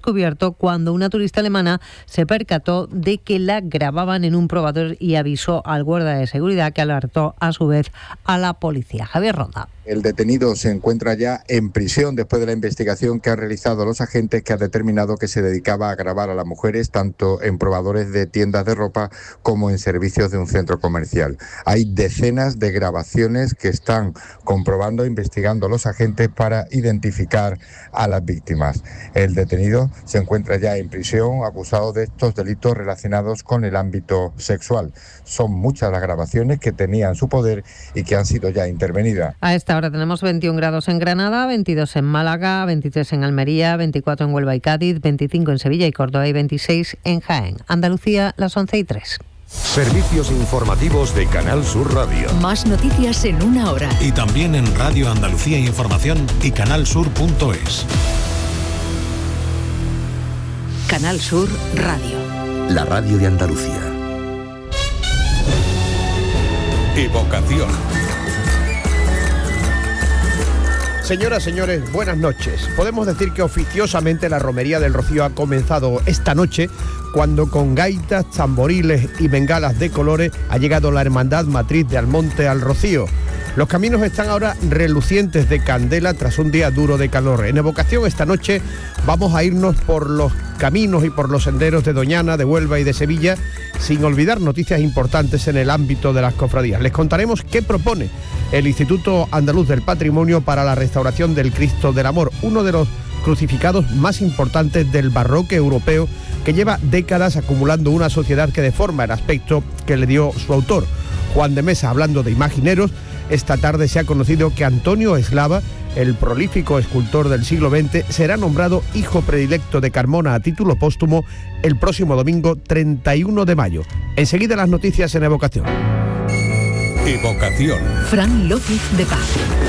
descubierto cuando una turista alemana se percató de que la grababan en un probador y avisó al guardia de seguridad, que alertó a su vez a la policía. Javier Ronda. El detenido se encuentra ya en prisión después de la investigación que han realizado los agentes, que ha determinado que se dedicaba a grabar a las mujeres tanto en probadores de tiendas de ropa como en servicios de un centro comercial. Hay decenas de grabaciones que están comprobando e investigando los agentes para identificar a las víctimas. El detenido se encuentra ya en prisión acusado de estos delitos relacionados con el ámbito sexual. Son muchas las grabaciones que tenía en su poder y que han sido ya intervenidas. A esta hora tenemos 21 grados en Granada, 22 en Málaga, 23 en Almería, 24 en Huelva y Cádiz, 25 en Sevilla y Córdoba y 26 en Jaén. Andalucía, las 11:03. Servicios informativos de Canal Sur Radio. Más noticias en una hora. Y también en Radio Andalucía Información y canalsur.es. Canal Sur Radio. La radio de Andalucía. Evocación. Señoras, señores, buenas noches. Podemos decir que oficiosamente la Romería del Rocío ha comenzado esta noche, cuando con gaitas, tamboriles y bengalas de colores ha llegado la Hermandad Matriz de Almonte al Rocío. Los caminos están ahora relucientes de candela tras un día duro de calor. En Evocación esta noche vamos a irnos por los caminos y por los senderos de Doñana, de Huelva y de Sevilla, sin olvidar noticias importantes en el ámbito de las cofradías. Les contaremos qué propone el Instituto Andaluz del Patrimonio para la restauración del Cristo del Amor, uno de los crucificados más importantes del barroco europeo, que lleva décadas acumulando una sociedad que deforma el aspecto que le dio su autor. Juan de Mesa, hablando de imagineros, esta tarde se ha conocido que Antonio Eslava, el prolífico escultor del siglo XX, será nombrado hijo predilecto de Carmona a título póstumo el próximo domingo 31 de mayo. Enseguida las noticias en Evocación. Evocación. Fran López de Paz.